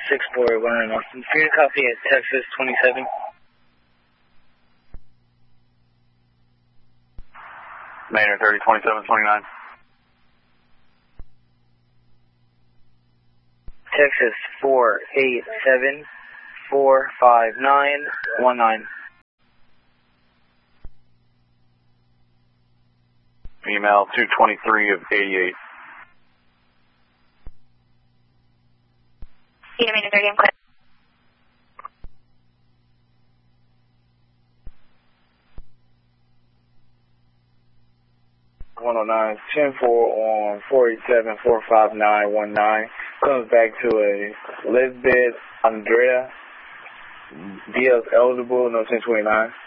641 Austin. Fear copy at Texas 27. Maynard 30, 27, 29. Texas 487 45919. Email 223 of 88. Yeah, Maynard 30, I'm clear. 109, 10-4 on 487 45919. Comes back to a Lisbeth Andrea. Diaz eligible, no 1029.